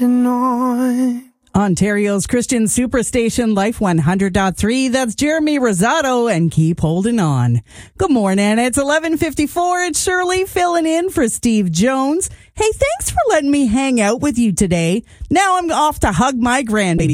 Ontario's Christian Superstation, Life 100.3. That's Jeremy Rosado and Keep Holding On. Good morning. It's 11:54. It's Shirley filling in for Steve Jones. Hey, thanks for letting me hang out with you today. Now I'm off to hug my grandbaby.